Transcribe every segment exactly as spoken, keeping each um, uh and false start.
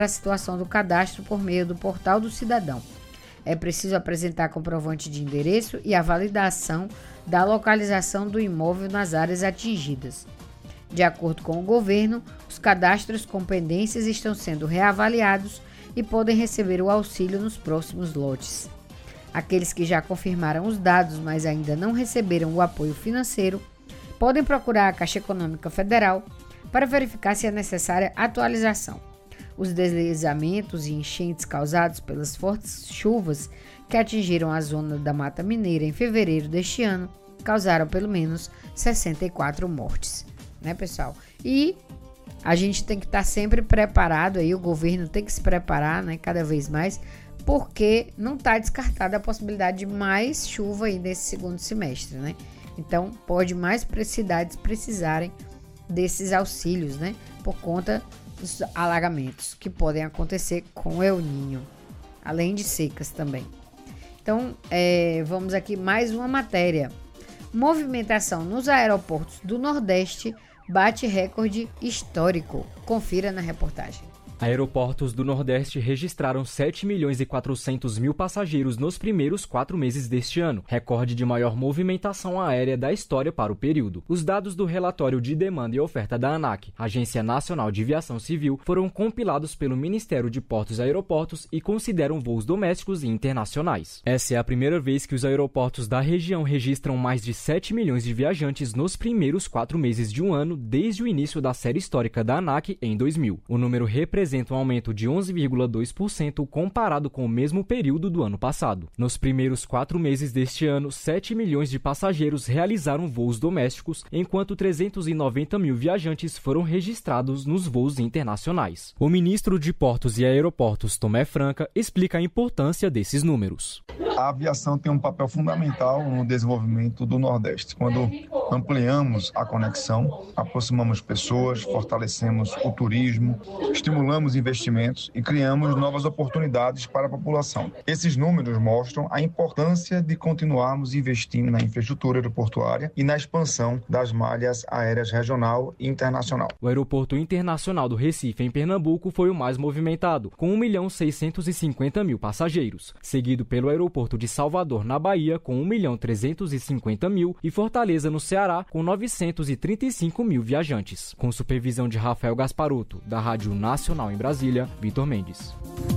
a situação do cadastro por meio do Portal do Cidadão. É preciso apresentar comprovante de endereço e a validação da localização do imóvel nas áreas atingidas. De acordo com o governo, os cadastros com pendências estão sendo reavaliados e podem receber o auxílio nos próximos lotes. Aqueles que já confirmaram os dados, mas ainda não receberam o apoio financeiro, podem procurar a Caixa Econômica Federal para verificar se é necessária atualização. Os deslizamentos e enchentes causados pelas fortes chuvas que atingiram a zona da Mata Mineira em fevereiro deste ano causaram pelo menos sessenta e quatro mortes, né, pessoal? E a gente tem que estar sempre preparado, aí o governo tem que se preparar, né, cada vez mais, porque não está descartada a possibilidade de mais chuva aí nesse segundo semestre, né? Então, pode mais cidades precisarem desses auxílios, né, por conta dos alagamentos que podem acontecer com o El Niño, além de secas também. Então, é, vamos aqui mais uma matéria. Movimentação nos aeroportos do Nordeste bate recorde histórico. Confira na reportagem. Aeroportos do Nordeste registraram sete milhões e quatrocentos mil passageiros nos primeiros quatro meses deste ano, recorde de maior movimentação aérea da história para o período. Os dados do relatório de demanda e oferta da ANAC, Agência Nacional de Aviação Civil, foram compilados pelo Ministério de Portos e Aeroportos e consideram voos domésticos e internacionais. Essa é a primeira vez que os aeroportos da região registram mais de sete milhões de viajantes nos primeiros quatro meses de um ano desde o início da série histórica da ANAC em dois mil. O número representa um aumento de onze vírgula dois por cento comparado com o mesmo período do ano passado. Nos primeiros quatro meses deste ano, sete milhões de passageiros realizaram voos domésticos, enquanto trezentos e noventa mil viajantes foram registrados nos voos internacionais. O ministro de Portos e Aeroportos, Tomé Franca, explica a importância desses números. A aviação tem um papel fundamental no desenvolvimento do Nordeste. Quando ampliamos a conexão, aproximamos pessoas, fortalecemos o turismo, estimulamos investimentos e criamos novas oportunidades para a população. Esses números mostram a importância de continuarmos investindo na infraestrutura aeroportuária e na expansão das malhas aéreas regional e internacional. O Aeroporto Internacional do Recife, em Pernambuco, foi o mais movimentado, com um milhão seiscentos e cinquenta mil passageiros, seguido pelo Aeroporto de Salvador, na Bahia, com um milhão trezentos e cinquenta mil e Fortaleza, no Ceará, com novecentos e trinta e cinco mil viajantes. Com supervisão de Rafael Gasparotto, da Rádio Nacional em Brasília, Vitor Mendes.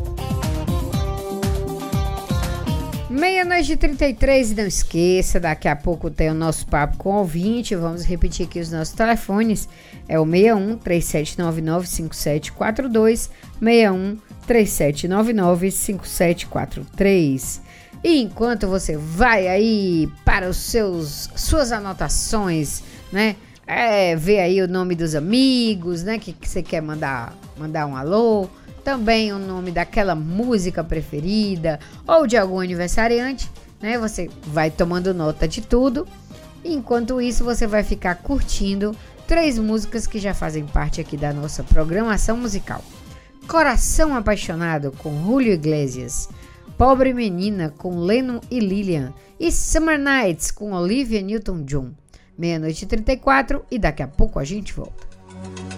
Meia-noite e trinta e três, e não esqueça, daqui a pouco tem o nosso papo com o ouvinte. Vamos repetir aqui os nossos telefones. É o seis um, três sete nove nove, cinco sete quatro dois, seis um, três sete nove nove, cinco sete quatro três. E enquanto você vai aí para os seus suas anotações, né? É, ver aí o nome dos amigos, né? Que, que você quer mandar, mandar um alô. Também o nome daquela música preferida ou de algum aniversariante, né? Você vai tomando nota de tudo. Enquanto isso, você vai ficar curtindo três músicas que já fazem parte aqui da nossa programação musical. Coração Apaixonado, com Julio Iglesias. Pobre Menina, com Lennon e Lilian. E Summer Nights, com Olivia Newton-John. Meia-noite e trinta e quatro, e daqui a pouco a gente volta.